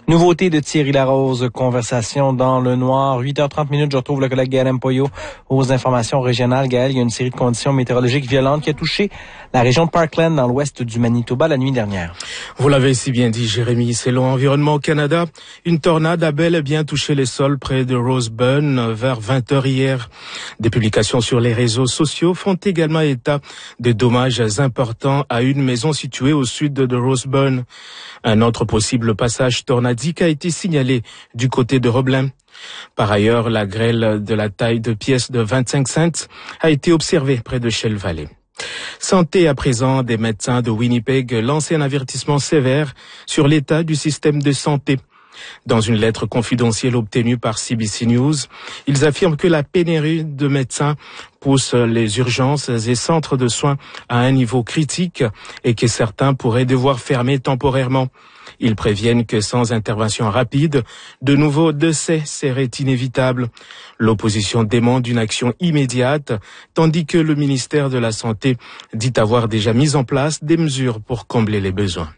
Nouveauté de Thierry Larose, conversation dans le noir. 8h30, je retrouve le collègue Gaël Mpoyo aux informations régionales. Gaël, il y a une série de conditions météorologiques violentes qui a touché la région de Parkland dans l'ouest du Manitoba la nuit dernière. Vous l'avez si bien dit, Jérémy. Selon Environnement Canada, une tornade a bel et bien touché les sols près de Roseburn vers 20h hier. Des publications sur les réseaux sociaux font également état de dommages importants à une maison située au sud de Roseburn. Un autre possible passage tornadique a été signalé du côté de Roblin. Par ailleurs, la grêle de la taille de pièces de 25 cents a été observée près de Shell Valley. Santé à présent, des médecins de Winnipeg lancent un avertissement sévère sur l'état du système de santé. Dans une lettre confidentielle obtenue par CBC News, ils affirment que la pénurie de médecins pousse les urgences et centres de soins à un niveau critique et que certains pourraient devoir fermer temporairement. Ils préviennent que sans intervention rapide, de nouveaux décès seraient inévitables. L'opposition demande une action immédiate, tandis que le ministère de la Santé dit avoir déjà mis en place des mesures pour combler les besoins.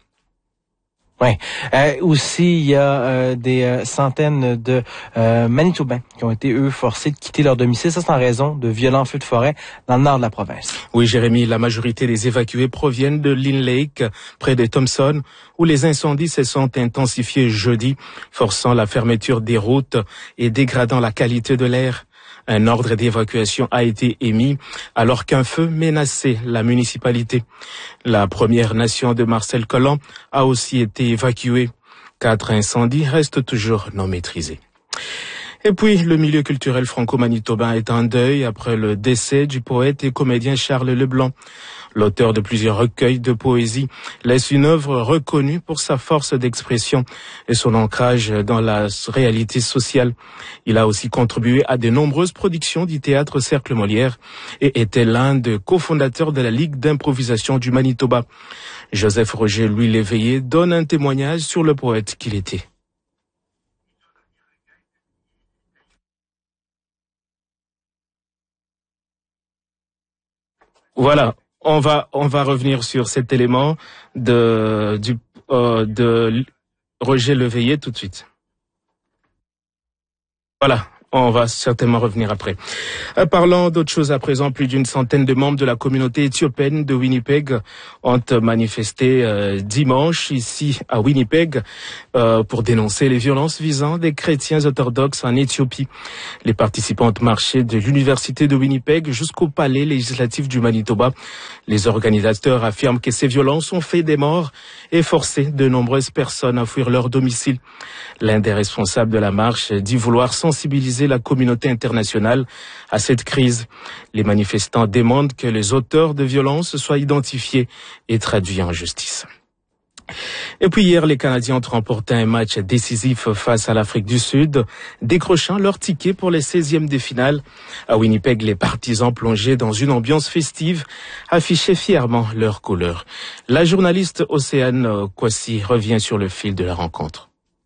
Oui. Aussi, il y a des centaines de Manitobains qui ont été, eux, forcés de quitter leur domicile. Ça, c'est en raison de violents feux de forêt dans le nord de la province. Oui, Jérémy, la majorité des évacués proviennent de Lynn Lake, près de Thompson, où les incendies se sont intensifiés jeudi, forçant la fermeture des routes et dégradant la qualité de l'air. Un ordre d'évacuation a été émis alors qu'un feu menaçait la municipalité. La Première Nation de Marcel Collant a aussi été évacuée. 4 incendies restent toujours non maîtrisés. Et puis, le milieu culturel franco-manitobain est en deuil après le décès du poète et comédien Charles Leblanc. L'auteur de plusieurs recueils de poésie laisse une œuvre reconnue pour sa force d'expression et son ancrage dans la réalité sociale. Il a aussi contribué à de nombreuses productions du théâtre Cercle Molière et était l'un des cofondateurs de la Ligue d'improvisation du Manitoba. Joseph Roger Louis Léveillé donne un témoignage sur le poète qu'il était. Voilà, on va revenir sur cet élément de Roger Léveillé tout de suite. Voilà. On va certainement revenir après. Parlant d'autre chose à présent, plus d'une centaine de membres de la communauté éthiopienne de Winnipeg ont manifesté dimanche ici à Winnipeg pour dénoncer les violences visant des chrétiens orthodoxes en Éthiopie. Les participants ont marché de l'université de Winnipeg jusqu'au palais législatif du Manitoba. Les organisateurs affirment que ces violences ont fait des morts et forcé de nombreuses personnes à fuir leur domicile. L'un des responsables de la marche dit vouloir sensibiliser la communauté internationale à cette crise. Les manifestants demandent que les auteurs de violences soient identifiés et traduits en justice. Et puis hier, les Canadiens ont remporté un match décisif face à l'Afrique du Sud, décrochant leur ticket pour les 16e de finale. À Winnipeg, les partisans plongés dans une ambiance festive affichaient fièrement leurs couleurs. La journaliste Océane Kwasi revient sur le fil de la rencontre.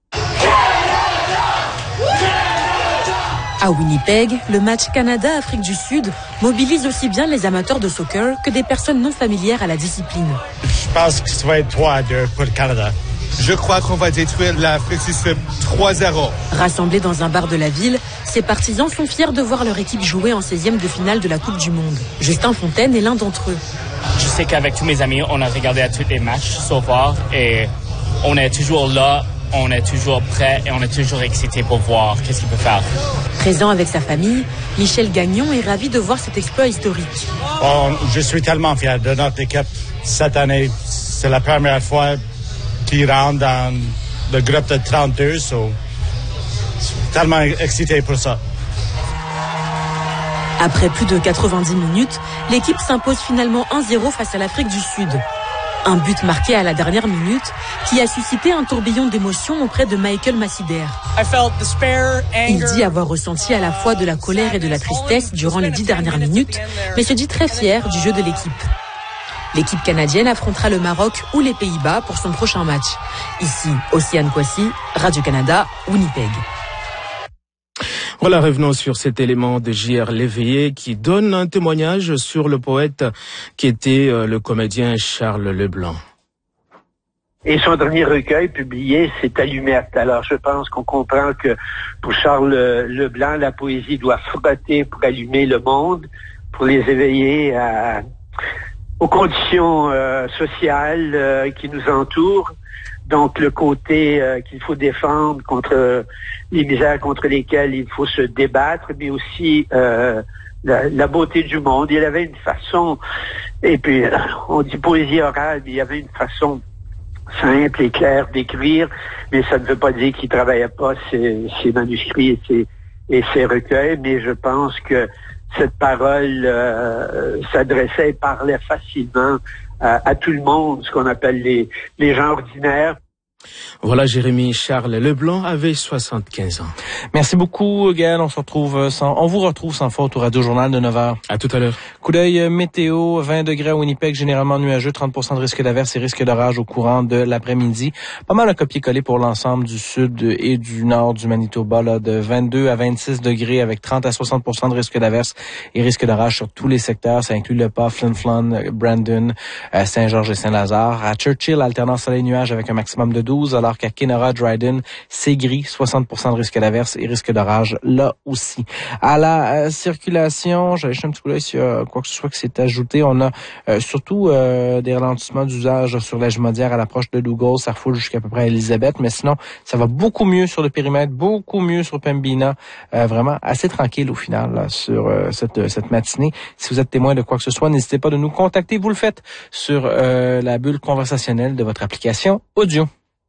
À Winnipeg, le match Canada-Afrique du Sud mobilise aussi bien les amateurs de soccer que des personnes non familières à la discipline. Je pense que ça va être 3-2 pour le Canada. Je crois qu'on va détruire l'Afrique du Sud 3-0. Rassemblés dans un bar de la ville, ces partisans sont fiers de voir leur équipe jouer en 16e de finale de la Coupe du Monde. Justin Fontaine est l'un d'entre eux. Je sais qu'avec tous mes amis, on a regardé à tous les matchs so far et on est toujours là. On est toujours prêt et on est toujours excité pour voir qu'est-ce qu'il peut faire. Présent avec sa famille, Michel Gagnon est ravi de voir cet exploit historique. Je suis tellement fier de notre équipe cette année. C'est la première fois qu'ils rentrent dans le groupe de 32. Je suis tellement excité pour ça. Après plus de 90 minutes, l'équipe s'impose finalement 1-0 face à l'Afrique du Sud. Un but marqué à la dernière minute qui a suscité un tourbillon d'émotions auprès de Michael Massider. Il dit avoir ressenti à la fois de la colère et de la tristesse durant les 10 dernières minutes, mais se dit très fier du jeu de l'équipe. L'équipe canadienne affrontera le Maroc ou les Pays-Bas pour son prochain match. Ici, Océane Kwasi, Radio-Canada, Winnipeg. Voilà, revenons sur cet élément de J.R. Léveillé qui donne un témoignage sur le poète qui était le comédien Charles Leblanc. Et son dernier recueil publié, c'est Allumette. Alors, je pense qu'on comprend que pour Charles Leblanc, la poésie doit frotter pour allumer le monde, pour les éveiller aux conditions sociales qui nous entourent. Donc, le côté qu'il faut défendre contre les misères contre lesquelles il faut se débattre, mais aussi la beauté du monde. Il avait une façon, et puis on dit poésie orale, mais il y avait une façon simple et claire d'écrire, mais ça ne veut pas dire qu'il travaillait pas ses manuscrits et ses recueils, mais je pense que cette parole s'adressait et parlait facilement à tout le monde, ce qu'on appelle les gens ordinaires. Voilà, Jérémy Charles Leblanc avait 75 ans. Merci beaucoup, Gaël. On vous retrouve sans faute au Radio Journal de 9h. À tout à l'heure. Coup d'œil météo, 20 degrés à Winnipeg, généralement nuageux, 30% de risque d'averse et risque d'orage au courant de l'après-midi. Pas mal un copier-coller pour l'ensemble du sud et du nord du Manitoba, là, de 22 à 26 degrés avec 30 à 60% de risque d'averse et risque d'orage sur tous les secteurs. Ça inclut Le Pas, Flin Flon, Brandon, Saint-Georges et Saint-Lazare. À Churchill, alternance soleil-nuage avec un maximum de 12, alors qu'à Kenora, Dryden, c'est gris, 60% de risque d'averse et risque d'orage là aussi. À la circulation, j'allais jeter un petit coup d'œil s'il y a quoi que ce soit qui s'est ajouté. On a surtout des ralentissements d'usage sur la Jumodière à l'approche de Douglas. Ça refoule jusqu'à peu près à Elisabeth, mais sinon, ça va beaucoup mieux sur le périmètre, beaucoup mieux sur Pembina. Vraiment assez tranquille au final là, sur cette matinée. Si vous êtes témoin de quoi que ce soit, n'hésitez pas de nous contacter. Vous le faites sur la bulle conversationnelle de votre application audio.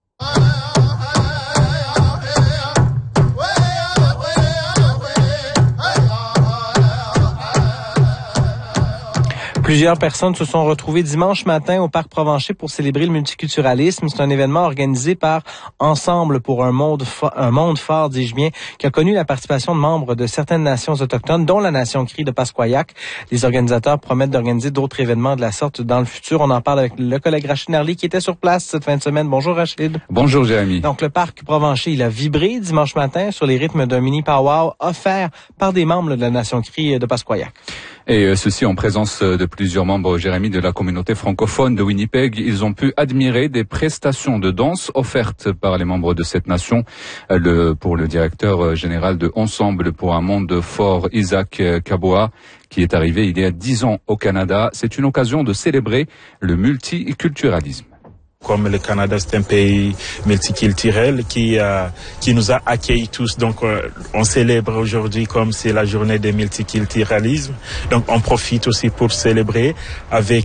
Plusieurs personnes se sont retrouvées dimanche matin au Parc Provencher pour célébrer le multiculturalisme. C'est un événement organisé par Ensemble pour un monde fort, dis-je bien, qui a connu la participation de membres de certaines nations autochtones, dont la nation Cri de Pasquayac. Les organisateurs promettent d'organiser d'autres événements de la sorte dans le futur. On en parle avec le collègue Rachid Narli qui était sur place cette fin de semaine. Bonjour Rachid. Bonjour Jérémy. Donc le Parc Provencher, il a vibré dimanche matin sur les rythmes d'un mini powwow offert par des membres de la nation Cri de Pasquayac. Et ceci en présence de plusieurs membres, Jérémy, de la communauté francophone de Winnipeg. Ils ont pu admirer des prestations de danse offertes par les membres de cette nation. Pour le directeur général de Ensemble pour un monde fort, Isaac Kaboa, qui est arrivé il y a 10 ans au Canada. C'est une occasion de célébrer le multiculturalisme. Comme le Canada, c'est un pays multiculturel qui nous a accueillis tous. Donc, on célèbre aujourd'hui comme c'est la journée du multiculturalisme. Donc, on profite aussi pour célébrer avec